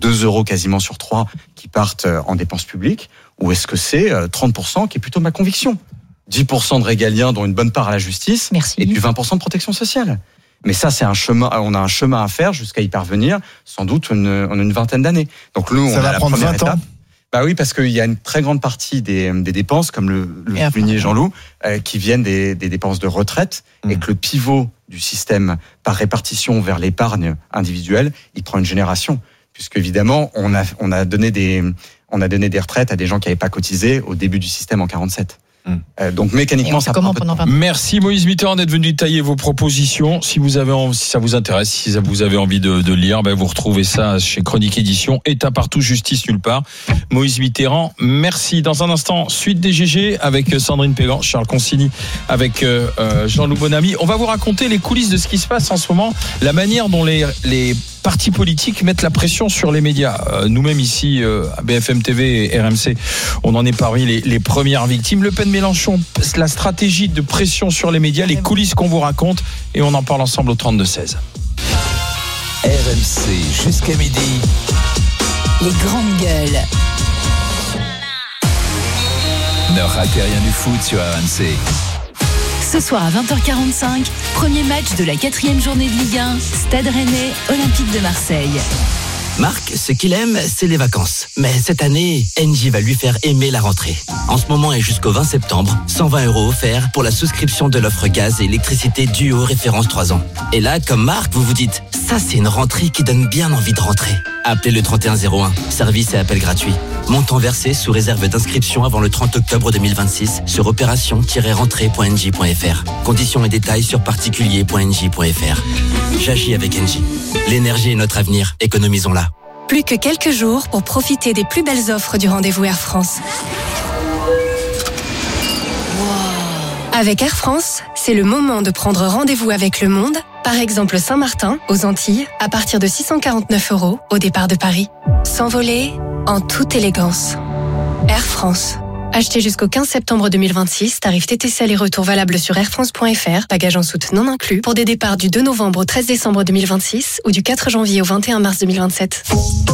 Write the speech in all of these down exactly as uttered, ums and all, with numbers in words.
deux euros quasiment sur trois qui partent en dépenses publiques, ou est-ce que c'est trente pour cent qui est plutôt ma conviction ? dix pour cent de régalien, dont une bonne part à la justice, Merci. Et puis vingt pour cent de protection sociale. Mais ça, c'est un chemin, on a un chemin à faire jusqu'à y parvenir, sans doute une, en une vingtaine d'années. Donc nous, ça on va a la prendre première vingt ans. étape. Bah oui, parce qu'il y a une très grande partie des, des dépenses, comme le, le soulignait Jean-Loup, euh, qui viennent des, des dépenses de retraite, mmh. et que le pivot du système par répartition vers l'épargne individuelle, il prend une génération. Puisque évidemment, on a, on a donné des, on a donné des retraites à des gens qui n'avaient pas cotisé au début du système en quarante-sept. Mmh. Euh, donc mécaniquement, ça prend un peu de temps. Merci Moïse Mitterrand d'être venu détailler vos propositions. Si vous avez envie, si ça vous intéresse, si ça vous avez envie de, de lire, ben vous retrouvez ça chez Chronique Édition. État partout, justice nulle part. Moïse Mitterrand, merci. Dans un instant, suite des G G avec Sandrine Pégan, Charles Consigny avec euh, Jean-Loup Bonamy. On va vous raconter les coulisses de ce qui se passe en ce moment, la manière dont les les partis politiques mettent la pression sur les médias. Euh, nous-mêmes ici, euh, à B F M T V et R M C, on en est parmi les, les premières victimes. Le Pen Mélenchon, la stratégie de pression sur les médias, les coulisses qu'on vous raconte, et on en parle ensemble au trente-deux seize. R M C jusqu'à midi. Les grandes gueules. Ne ratez rien du foot sur R M C. Ce soir à vingt heures quarante-cinq, premier match de la quatrième journée de Ligue un, Stade Rennais, Olympique de Marseille. Marc, ce qu'il aime, c'est les vacances. Mais cette année, Engie va lui faire aimer la rentrée. En ce moment et jusqu'au vingt septembre, cent vingt euros offerts pour la souscription de l'offre gaz et électricité Duo référence trois ans. Et là, comme Marc, vous vous dites, ça c'est une rentrée qui donne bien envie de rentrer. Appelez le trente et un zéro un, service et appel gratuit. Montant versé sous réserve d'inscription avant le trente octobre deux mille vingt-six sur opération tiret rentrée point n j point f r. Conditions et détails sur particulier point n j point f r. J'agis avec Engie. L'énergie est notre avenir, économisons-la. Plus que quelques jours pour profiter des plus belles offres du rendez-vous Air France. Wow. Avec Air France, c'est le moment de prendre rendez-vous avec le monde. Par exemple, Saint-Martin, aux Antilles, à partir de six cent quarante-neuf euros au départ de Paris. S'envoler en toute élégance. Air France. Achetez jusqu'au quinze septembre deux mille vingt-six, tarif T T C aller-retour valable sur air france point f r, bagages en soute non inclus, pour des départs du deux novembre au treize décembre deux mille vingt-six ou du quatre janvier au vingt et un mars deux mille vingt-sept.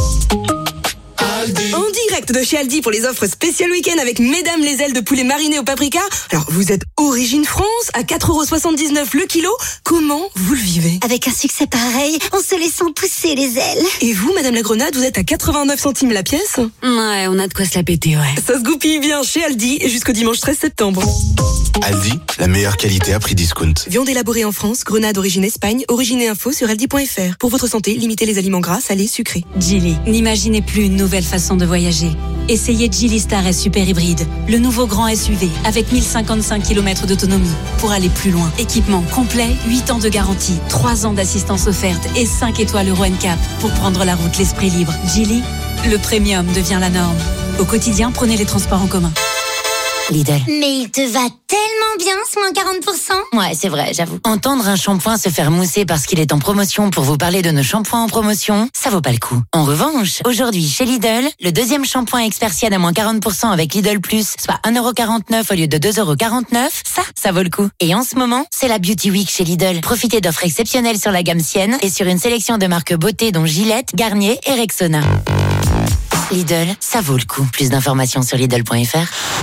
En direct de chez Aldi pour les offres spéciales week-end avec mesdames les ailes de poulet marinées au paprika. Alors, vous êtes Origine France à quatre euros soixante-dix-neuf le kilo. Comment vous le vivez ? Avec un succès pareil, en se laissant pousser les ailes. Et vous, madame la Grenade, vous êtes à quatre-vingt-neuf centimes la pièce ? Ouais, on a de quoi se la péter, ouais. Ça se goupille bien chez Aldi jusqu'au dimanche treize septembre. Aldi, la meilleure qualité à prix discount. Viande élaborée en France, Grenade origine Espagne, origine et info sur aldi point f r. Pour votre santé, limitez les aliments gras, salés, sucrés. Geely, n'imaginez plus une nouvelle façon de voyager. Essayez Geely Star S Super Hybride, le nouveau grand S U V avec mille cinquante-cinq kilomètres d'autonomie pour aller plus loin. Équipement complet, huit ans de garantie, trois ans d'assistance offerte et cinq étoiles Euro N C A P pour prendre la route l'esprit libre. Geely, le premium devient la norme. Au quotidien, prenez les transports en commun. Lidl. Mais il te va tellement bien ce moins quarante pour cent. Ouais, c'est vrai, j'avoue. Entendre un shampoing se faire mousser parce qu'il est en promotion pour vous parler de nos shampoings en promotion, ça vaut pas le coup. En revanche, aujourd'hui chez Lidl, le deuxième shampoing Expersiad à moins quarante pour cent avec Lidl Plus, soit un euro quarante-neuf au lieu de deux euros quarante-neuf, ça, ça vaut le coup. Et en ce moment, c'est la Beauty Week chez Lidl. Profitez d'offres exceptionnelles sur la gamme Sienne et sur une sélection de marques beauté dont Gillette, Garnier et Rexona. Lidl, ça vaut le coup. Plus d'informations sur lidl point f r.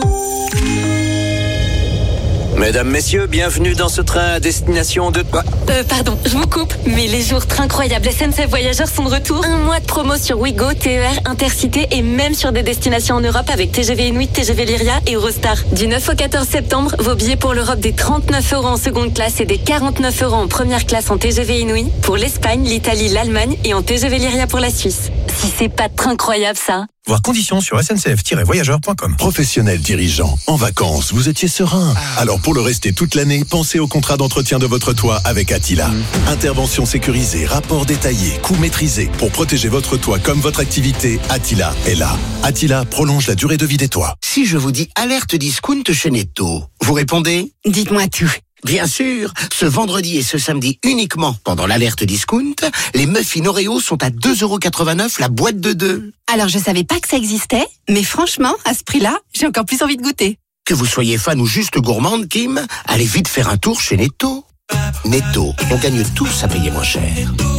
Mesdames, messieurs, bienvenue dans ce train à destination de... Quoi ? Euh, pardon, je vous coupe, mais les jours Train Incroyable S N C F Voyageurs sont de retour. Un mois de promo sur Ouigo, T E R, Intercité et même sur des destinations en Europe avec T G V Inuit, T G V Lyria et Eurostar. Du neuf au quatorze septembre, vos billets pour l'Europe des trente-neuf euros en seconde classe et des quarante-neuf euros en première classe en T G V Inuit. Pour l'Espagne, l'Italie, l'Allemagne et en T G V Lyria pour la Suisse. Si c'est pas Train Incroyable ça. Voir conditions sur s n c f tiret voyageurs point com. Professionnel dirigeant, en vacances, vous étiez serein. Alors pour le rester toute l'année, pensez au contrat d'entretien de votre toit avec Attila. Mmh. Intervention sécurisée, rapport détaillé, coût maîtrisé. Pour protéger votre toit comme votre activité, Attila est là. Attila prolonge la durée de vie des toits. Si je vous dis alerte discount chez Netto, vous répondez ? Dites-moi tout. Bien sûr, ce vendredi et ce samedi uniquement, pendant l'alerte discount, les muffins Oreo sont à deux euros quatre-vingt-neuf la boîte de deux. Alors je savais pas que ça existait, mais franchement, à ce prix-là, j'ai encore plus envie de goûter. Que vous soyez fan ou juste gourmande, Kim, allez vite faire un tour chez Netto. Netto, on gagne tous à payer moins cher.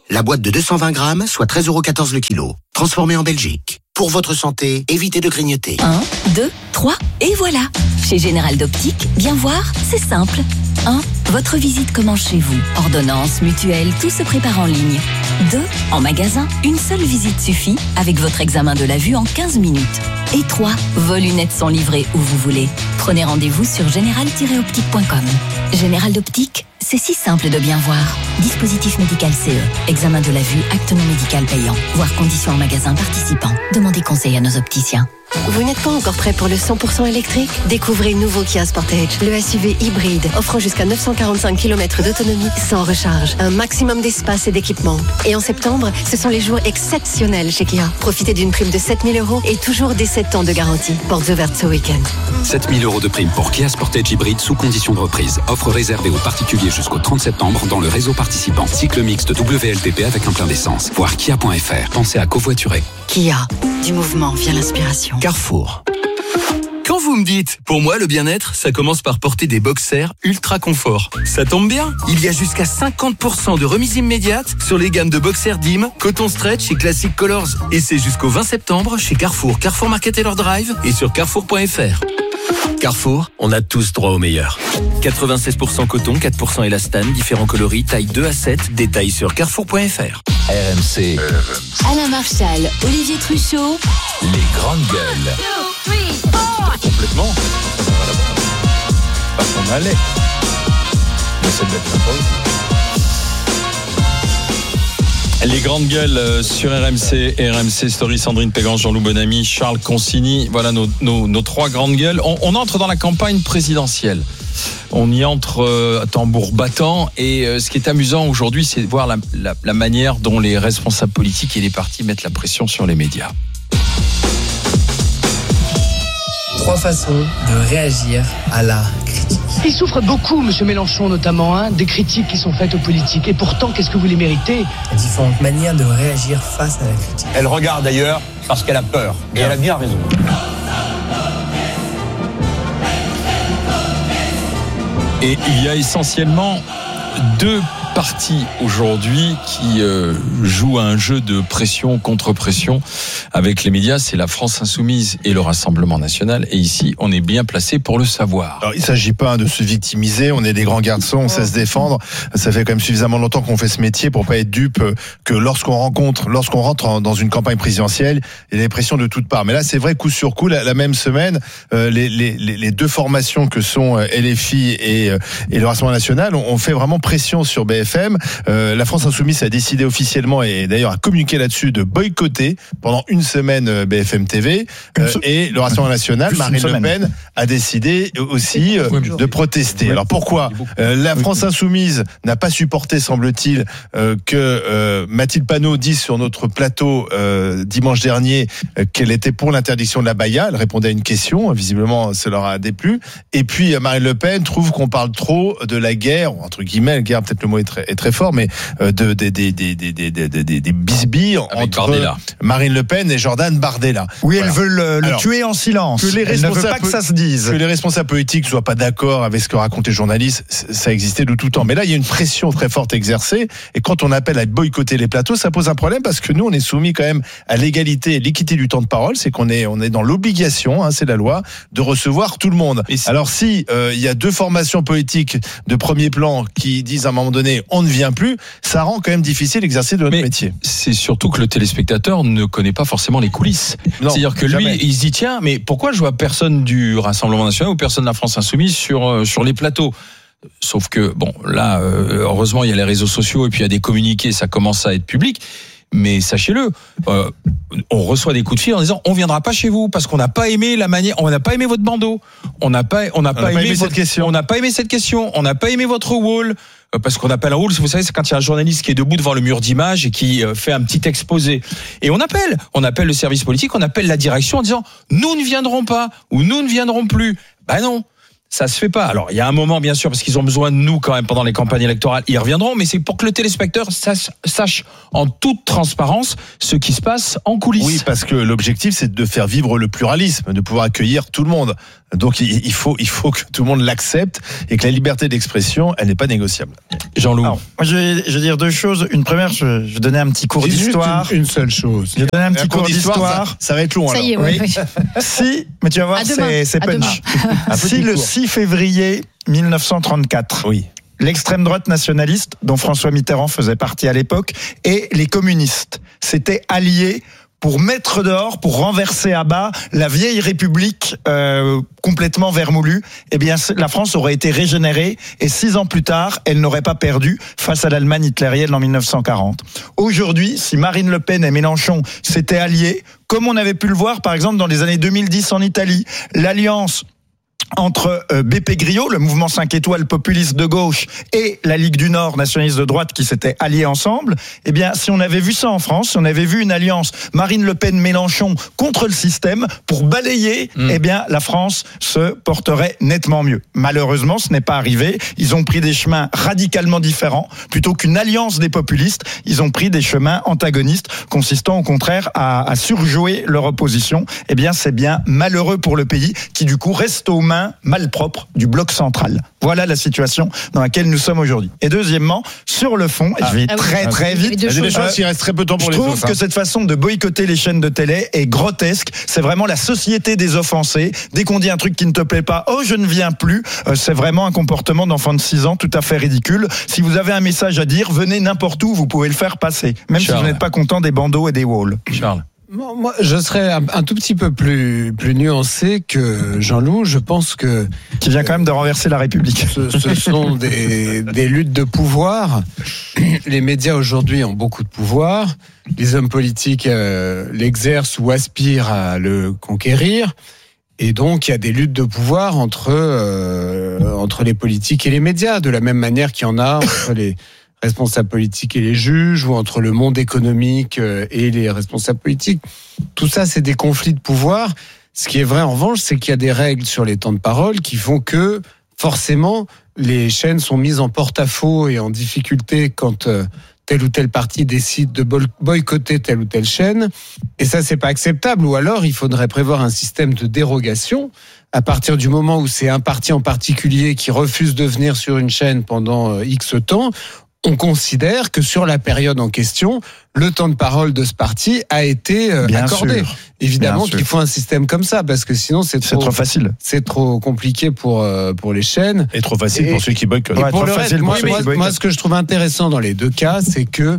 La boîte de deux cent vingt grammes, soit treize euros quatorze le kilo. Transformée en Belgique. Pour votre santé, évitez de grignoter. un, deux, trois, et voilà. Chez Général d'Optique, bien voir, c'est simple. un. Votre visite commence chez vous. Ordonnance, mutuelle, tout se prépare en ligne. deux. En magasin, une seule visite suffit avec votre examen de la vue en quinze minutes. Et trois. Vos lunettes sont livrées où vous voulez. Prenez rendez-vous sur général tiret optique point com. Général d'Optique, c'est si simple de bien voir. Dispositif médical C E. Examen de la vue, acte non médical payant. Voir conditions en magasin participant. Demandez conseil à nos opticiens. Vous n'êtes pas encore prêt pour le cent pour cent électrique ? Découvrez le nouveau Kia Sportage, le S U V hybride, offrant jusqu'à neuf cent quarante-cinq kilomètres d'autonomie sans recharge, un maximum d'espace et d'équipement. Et en septembre, ce sont les jours exceptionnels chez Kia. Profitez d'une prime de sept mille euros et toujours des sept ans de garantie. Portes ouvertes ce week-end. sept mille euros de prime pour Kia Sportage hybride sous condition de reprise. Offre réservée aux particuliers jusqu'au trente septembre dans le réseau participant. Cycle mixte W L T P avec un plein d'essence. Voir kia point f r. Pensez à covoiturer. Kia, du mouvement vient l'inspiration. Carrefour. Quand vous me dites, pour moi le bien-être, ça commence par porter des boxers ultra confort. Ça tombe bien, il y a jusqu'à cinquante pour cent de remise immédiate sur les gammes de boxers D I M, Coton Stretch et Classic Colors. Et c'est jusqu'au vingt septembre chez Carrefour, Carrefour Market et leur drive et sur carrefour point f r. Carrefour, on a tous droit au meilleur. quatre-vingt-seize pour cent coton, quatre pour cent élastane, différents coloris, taille deux à sept, détails sur carrefour point f r. R M C. Alain Marchal, Olivier Truchot. Les grandes gueules. Complètement. Pas qu'on allait. Mais c'est de l'être pas aussi. Les grandes gueules sur R M C, R M C Story, Sandrine Pégan, Jean-Loup Bonamy, Charles Consigny. Voilà nos, nos, nos trois grandes gueules. On, on entre dans la campagne présidentielle. On y entre euh, tambour battant. Et euh, ce qui est amusant aujourd'hui, c'est de voir la, la, la manière dont les responsables politiques et les partis mettent la pression sur les médias. Trois façons de réagir à la critique. Il souffre beaucoup, M. Mélenchon notamment, hein, des critiques qui sont faites aux politiques. Et pourtant, qu'est-ce que vous les méritez ? Il y a différentes manières de réagir face à la critique. Elle regarde ailleurs parce qu'elle a peur. Et elle a bien raison. Et il y a essentiellement deux partis aujourd'hui qui euh, jouent à un jeu de pression contre pression avec les médias. C'est la France Insoumise et le Rassemblement National. Et ici, on est bien placé pour le savoir. Alors, il ne s'agit pas de se victimiser. On est des grands garçons, on sait se défendre. Ça fait quand même suffisamment longtemps qu'on fait ce métier pour pas être dupe que lorsqu'on rencontre, lorsqu'on rentre dans une campagne présidentielle, il y a des pressions de toutes parts. Mais là, c'est vrai, coup sur coup, la, la même semaine, euh, les, les, les deux formations que sont L F I et, et le Rassemblement National ont fait vraiment pression sur B F M. Euh, la France Insoumise a décidé officiellement et d'ailleurs a communiqué là-dessus de boycotter pendant une semaine B F M T V euh, et le Rassemblement National, Marine Le Pen a décidé aussi euh, de protester. Alors pourquoi euh, la France Insoumise n'a pas supporté, semble-t-il, euh, que euh, Mathilde Panot dise sur notre plateau euh, dimanche dernier euh, qu'elle était pour l'interdiction de la baya. Elle répondait à une question, visiblement ça leur a déplu. Et puis Marine Le Pen trouve qu'on parle trop de la guerre, entre guillemets, la guerre, peut-être le mot est très, est très fort, mais de des des des des des des des, des bisbilles entre Bardella. Marine Le Pen et Jordan Bardella. Oui, voilà. Elles veulent le, le Alors, tuer en silence. Que les elles ne veulent pas que ça se dise. Que les responsables politiques soient pas d'accord avec ce que racontent les journalistes, ça existait de tout temps. Mais là, il y a une pression très forte exercée, et quand on appelle à boycotter les plateaux, ça pose un problème parce que nous, on est soumis quand même à l'égalité et l'équité du temps de parole. C'est qu'on est on est dans l'obligation, hein, c'est la loi, de recevoir tout le monde. Alors si euh, il y a deux formations politiques de premier plan qui disent à un moment donné, on ne vient plus, ça rend quand même difficile d'exercer de notre Mais métier. C'est surtout que le téléspectateur ne connaît pas forcément les coulisses. Non, c'est-à-dire que lui, jamais. Il se dit tiens, mais pourquoi je vois personne du Rassemblement National ou personne de la France Insoumise sur euh, sur les plateaux ? Sauf que bon, là, euh, heureusement, il y a les réseaux sociaux et puis il y a des communiqués, ça commence à être public. Mais sachez-le, euh, on reçoit des coups de fil en disant on viendra pas chez vous parce qu'on n'a pas aimé la manière, on n'a pas aimé votre bandeau, on n'a pas, on n'a pas, pas aimé, aimé votre, cette question, on n'a pas aimé cette question, on n'a pas aimé votre wall. Parce qu'on appelle un wall, vous savez, c'est quand il y a un journaliste qui est debout devant le mur d'image et qui fait un petit exposé. Et on appelle, on appelle le service politique, on appelle la direction en disant nous ne viendrons pas ou nous ne viendrons plus. Ben non. ça se fait pas. Alors, il y a un moment, bien sûr, parce qu'ils ont besoin de nous quand même pendant les campagnes électorales, ils reviendront, mais c'est pour que le téléspectateur sache, sache en toute transparence ce qui se passe en coulisses. Oui, parce que l'objectif, c'est de faire vivre le pluralisme, de pouvoir accueillir tout le monde. Donc, il faut, il faut que tout le monde l'accepte et que la liberté d'expression, elle n'est pas négociable. Jean-Loup. Alors, moi, je vais, je vais dire deux choses. Une première, je, je vais donner un petit cours Dis d'histoire. Une, une seule chose. Je vais donner un petit Un cours d'histoire. Ça, ça va être long. Ça alors. y est, oui. oui. Si, mais tu vas voir, À c'est, demain. c'est À punch. demain. Si le six février mille neuf cent trente-quatre, oui. l'extrême droite nationaliste, dont François Mitterrand faisait partie à l'époque, et les communistes s'étaient alliés pour mettre dehors, pour renverser à bas la vieille République euh, complètement vermoulue, eh bien la France aurait été régénérée et six ans plus tard, elle n'aurait pas perdu face à l'Allemagne hitlérienne en mille neuf cent quarante. Aujourd'hui, si Marine Le Pen et Mélenchon s'étaient alliés, comme on avait pu le voir par exemple dans les années deux mille dix en Italie, l'alliance entre euh, Beppe Grillo, le mouvement cinq étoiles populiste de gauche, et la Ligue du Nord nationaliste de droite qui s'étaient alliés ensemble, eh bien, si on avait vu ça en France, si on avait vu une alliance Marine Le Pen-Mélenchon contre le système pour balayer, mmh. eh bien, la France se porterait nettement mieux. Malheureusement, ce n'est pas arrivé. Ils ont pris des chemins radicalement différents. Plutôt qu'une alliance des populistes, ils ont pris des chemins antagonistes, consistant au contraire à, à surjouer leur opposition. Eh bien, c'est bien malheureux pour le pays qui, du coup, reste aux mains malpropre du bloc central. Voilà la situation dans laquelle nous sommes aujourd'hui. Et deuxièmement, sur le fond, et je vais ah très oui. très vite, il y a des choses, il reste très peu de temps pour je les trouve autres, que hein. cette façon de boycotter les chaînes de télé est grotesque. C'est vraiment la société des offensés. Dès qu'on dit un truc qui ne te plaît pas, oh je ne viens plus, euh, c'est vraiment un comportement d'enfant de six ans tout à fait ridicule. Si vous avez un message à dire, venez n'importe où, vous pouvez le faire passer, même Charles. Si vous n'êtes pas content des bandeaux et des walls. Charles. Moi, je serais un, un tout petit peu plus plus nuancé que Jean-Loup. Je pense que qui vient quand même de renverser la République. Ce, ce sont des, des luttes de pouvoir. Les médias aujourd'hui ont beaucoup de pouvoir. Les hommes politiques euh, l'exercent ou aspirent à le conquérir. Et donc, il y a des luttes de pouvoir entre euh, entre les politiques et les médias, de la même manière qu'il y en a entre les responsables politiques et les juges, ou entre le monde économique et les responsables politiques. Tout ça, c'est des conflits de pouvoir. Ce qui est vrai, en revanche, c'est qu'il y a des règles sur les temps de parole qui font que, forcément, les chaînes sont mises en porte-à-faux et en difficulté quand euh, telle ou telle partie décide de boycotter telle ou telle chaîne. Et ça, c'est pas acceptable. Ou alors, il faudrait prévoir un système de dérogation à partir du moment où c'est un parti en particulier qui refuse de venir sur une chaîne pendant euh, X temps. On considère que sur la période en question, le temps de parole de ce parti a été euh, Bien accordé. Sûr. Évidemment Bien qu'il sûr. faut un système comme ça, parce que sinon c'est trop, c'est trop facile. C'est trop compliqué pour euh, pour les chaînes. Et trop facile et, pour ceux qui boycottent. Et ouais, pour trop le facile reste, pour moi, ceux moi, qui boycottent. moi, ce que je trouve intéressant dans les deux cas, c'est que,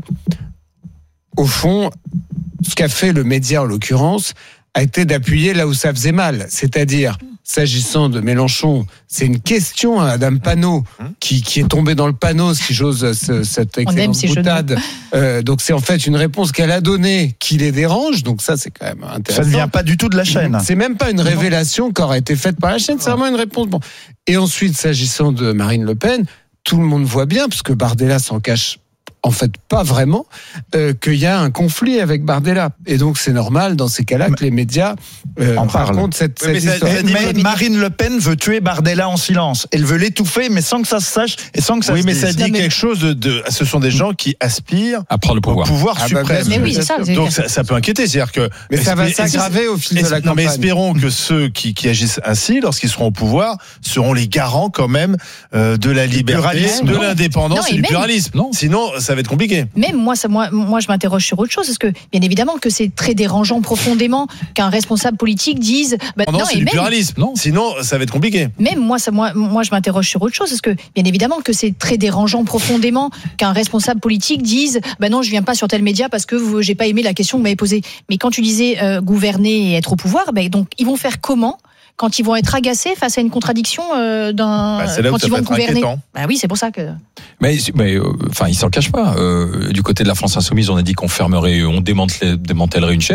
au fond, ce qu'a fait le média en l'occurrence a été d'appuyer là où ça faisait mal, c'est-à-dire, s'agissant de Mélenchon, c'est une question à Madame Panot qui, qui est tombée dans le panneau, si j'ose ce, cette excellente boutade. Euh, donc c'est en fait une réponse qu'elle a donnée qui les dérange, donc ça c'est quand même intéressant. Ça ne vient pas du tout de la chaîne. C'est même pas une révélation qui aurait été faite par la chaîne, c'est vraiment une réponse. Bon. Et ensuite, s'agissant de Marine Le Pen, tout le monde voit bien, parce que Bardella s'en cache en fait pas vraiment, euh, qu'il y a un conflit avec Bardella. Et donc c'est normal dans ces cas-là que les médias euh, en racontent cette, cette mais histoire. Mais, mais Marine Le Pen veut tuer Bardella en silence. Elle veut l'étouffer, mais sans que ça se sache et sans que ça oui, se mais dise. ça dit non, mais... quelque chose de, de... Ce sont des gens qui aspirent à prendre le pouvoir, au pouvoir ah suprême. Bah, mais oui, c'est ça, c'est donc clair. ça, ça peut inquiéter. C'est-à-dire que... Mais ça va s'aggraver au fil de la campagne. Non, mais espérons que ceux qui, qui agissent ainsi, lorsqu'ils seront au pouvoir, seront les garants quand même euh, de la liberté, de l'indépendance et, et du même... pluralisme. Non. Sinon, ça va être compliqué. Même moi, ça, moi, moi, je m'interroge sur autre chose, parce que bien évidemment que c'est très dérangeant profondément qu'un responsable politique dise. Bah, non, non, c'est et du même, pluralisme. Non. Sinon, ça va être compliqué. Même moi, ça, moi, moi, je m'interroge sur autre chose, parce que bien évidemment que c'est très dérangeant profondément qu'un responsable politique dise, bah non, je viens pas sur tel média parce que vous, j'ai pas aimé la question que vous m'avez posée. Mais quand tu disais euh, gouverner et être au pouvoir, bah, donc ils vont faire comment? Quand ils vont être agacés face à une contradiction euh, d'un, bah, c'est là où quand ça ils vont peut être gouverner. inquiétant. Bah oui, c'est pour ça que. Mais, mais euh, enfin, ils s'en cachent pas. Euh, du côté de la France insoumise, on a dit qu'on fermerait, on démantellerait, démantellerait une chaîne.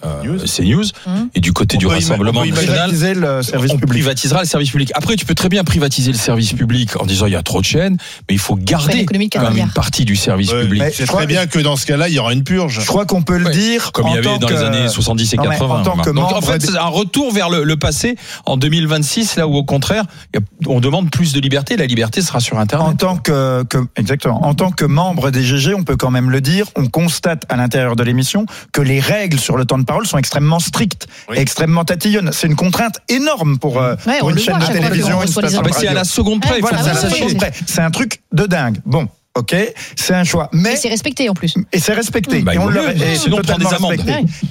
euh, CNews, mmh. et du côté on du Rassemblement national, le service on public. privatisera le service public. Après, tu peux très bien privatiser le service public en disant il y a trop de chaînes, mais il faut garder quand même une partie du service ouais, public. C'est très bien que dans ce cas-là, il y aura une purge. Je crois qu'on peut le ouais. dire. Comme il y avait dans que... les années soixante-dix et non, quatre-vingts. En tant que Donc en fait, des... c'est un retour vers le, le passé en deux mille vingt-six, là où au contraire, on demande plus de liberté. La liberté sera sur Internet. En tant que, que exactement. En tant que membre des G G, on peut quand même le dire. On constate à l'intérieur de l'émission que les règles sur le temps de parole sont extrêmement strictes, oui. extrêmement tatillonnes. C'est une contrainte énorme pour, euh, ouais, pour une chaîne de télévision. Une station de radio. C'est à la seconde près. Ouais, voilà, c'est à la seconde près. C'est un truc de dingue. Bon. Ok, c'est un choix, mais et c'est respecté en plus. Et c'est respecté. Mmh, bah, et on le et sinon on prend des amendes.